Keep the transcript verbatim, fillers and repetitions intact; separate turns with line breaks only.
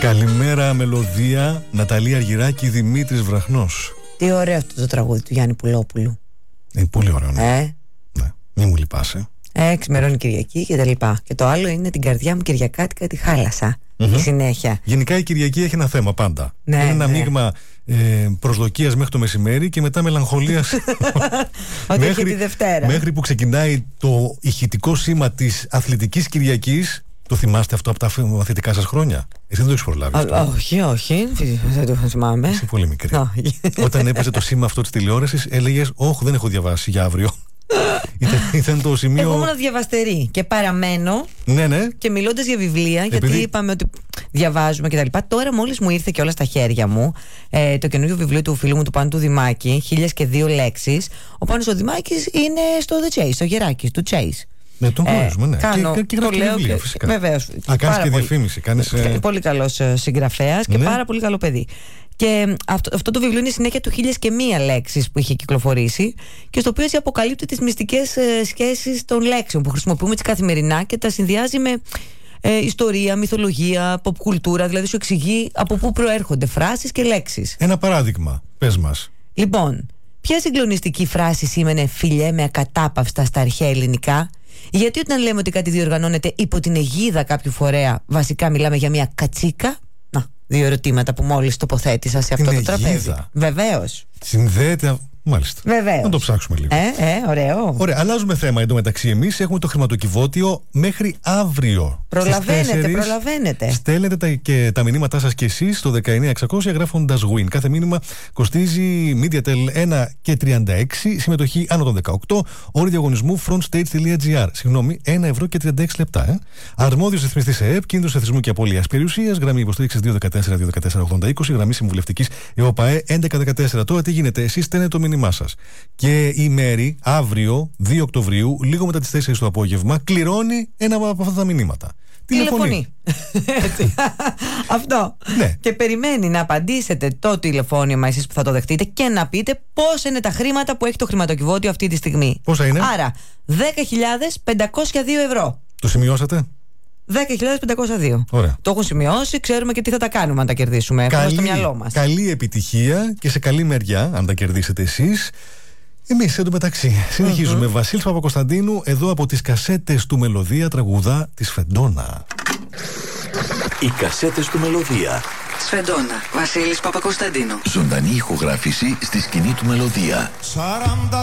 Καλημέρα μελωδία, Ναταλία Αργυράκη, Δημήτρης Βραχνός.
Τι ωραίο αυτό το τραγούδι του Γιάννη Πουλόπουλου.
Είναι πολύ ωραίο, ναι.
Ε.
Ναι. Μην μου λυπάσαι.
Ε, ξημερώνει Κυριακή και τα λοιπά. Και το άλλο είναι την καρδιά μου Κυριακάτικα τη χάλασα. Mm-hmm. Η συνέχεια.
Γενικά η Κυριακή έχει ένα θέμα πάντα.
Ναι,
είναι ένα
ναι.
μείγμα ε, προσδοκίας μέχρι το μεσημέρι και μετά μελαγχολίας
Ότι έχει τη Δευτέρα.
Μέχρι που ξεκινάει το ηχητικό σήμα της Αθλητικής Κυριακής. Το θυμάστε αυτό από τα μαθητικά σας χρόνια? Εσύ δεν το έχεις προλάβει?
Α, όχι, όχι, δεν το θυμάμαι.
Είσαι πολύ μικρή. Όταν έπαιζε το σήμα αυτό της τηλεόρασης έλεγες «Όχ, δεν έχω διαβάσει για αύριο». Ήταν, ήταν το σημείο...
Εγώ ήμουν διαβαστερή και παραμένω.
Ναι, ναι.
Και μιλώντας για βιβλία,
Επειδή...
γιατί είπαμε ότι διαβάζουμε και τα λοιπά. Τώρα μόλις μου ήρθε και όλα στα χέρια μου ε, το καινούργιο βιβλίο του φίλου μου του Πάνου του Δημάκη, χίλιες και δύο λέξεις. Ο Πάνος ο Δημάκης είναι στο The Chase, στο Γεράκης του Chase.
Ναι, τον γνωρίζουμε, ναι.
Κάνω,
και, και γράφει και βιβλία, φυσικά.
Βεβαίως.
Α, κάνεις και διαφήμιση. Κάνεις,
ε... Πολύ καλός συγγραφέας και ναι. Πάρα πολύ καλό παιδί. Και αυτό, αυτό το βιβλίο είναι η συνέχεια του χίλιες και μία λέξεις που είχε κυκλοφορήσει και στο οποίο έτσι αποκαλύπτει τις μυστικές ε, σχέσεις των λέξεων που χρησιμοποιούμε έτσι καθημερινά και τα συνδυάζει με ε, ιστορία, μυθολογία, pop κουλτούρα. Δηλαδή σου εξηγεί από πού προέρχονται φράσεις και λέξεις.
Ένα παράδειγμα, πες μας.
Λοιπόν, ποια συγκλονιστική φράση σήμαινε φιλιέ με ακατάπαυστα στα αρχαία ελληνικά? Γιατί όταν λέμε ότι κάτι διοργανώνεται υπό την αιγίδα κάποιου φορέα, βασικά μιλάμε για μια κατσίκα? Να, δύο ερωτήματα που μόλις τοποθέτησα σε αυτό την το
αιγίδα.
Τραπέζι. Βεβαίως.
Συνδέεται. Μάλιστα.
Βεβαίως.
Να το ψάξουμε λίγο.
Ε, ε, ωραίο.
Ωραία, αλλάζουμε θέμα εντωμεταξύ. Εμείς έχουμε το χρηματοκιβώτιο μέχρι αύριο.
Προλαβαίνετε, προλαβαίνετε.
Στέλνετε τα, και τα μηνύματά σας και εσείς στο δεκαεννιά εξακόσια γράφοντας win. Κάθε μήνυμα κοστίζει MediaTel ένα και τριάντα έξι, συμμετοχή άνω των δεκαοκτώ, όροι διαγωνισμού frontstage.gr. Συγγνώμη, ένα ευρώ και τριάντα έξι λεπτά. Ε. Αρμόδιος ρυθμιστής ΕΕΠ, κίνδυνος εθισμού και απώλειας περιουσίας, γραμμή υποστήριξης δύο ένα τέσσερα δύο ένα τέσσερα ογδόντα είκοσι, γραμμή συμβουλευτικής ΕΟΠΑΕ έντεκα δεκατέσσερα. Τώρα τι γίνεται, εσείς στέλνετε το μήνυμά σας. Και η Μέρη αύριο, δύο Οκτωβρίου, λίγο μετά τις τέσσερις το απόγευμα, κληρώνει ένα από αυτά τα μηνύματα.
Τηλεφωνεί. Αυτό.
Ναι.
Και περιμένει να απαντήσετε το τηλεφώνημα εσείς που θα το δεχτείτε και να πείτε πόσα είναι τα χρήματα που έχει το χρηματοκιβώτιο αυτή τη στιγμή.
Πόσα είναι?
Άρα, δέκα χιλιάδες πεντακόσια δύο ευρώ.
Το σημειώσατε?
δέκα χιλιάδες πεντακόσια δύο.
Ωραία.
Το έχουν σημειώσει, ξέρουμε και τι θα τα κάνουμε αν τα κερδίσουμε. Έχουμε στο μυαλό μας.
Καλή επιτυχία και σε καλή μεριά, αν τα κερδίσετε εσείς. Εμείς εντωμεταξύ συνεχίζουμε. Mm-hmm. Βασίλης Παπακοσταντίνου, εδώ από τις κασέτες του Μελωδία, τραγουδά τη Σφεντόνα.
Οι κασέτες του Μελωδία.
Σφεντόνα, Βασίλης Παπακοσταντίνου.
Ζωντανή ηχογράφηση στη σκηνή του Μελωδία.